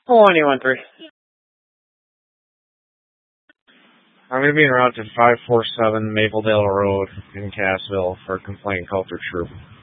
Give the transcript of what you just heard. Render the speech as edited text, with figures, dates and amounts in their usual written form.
21-3. I'm going to be en route to 547 Mapledale Road in Cassville for a complaint called for troop.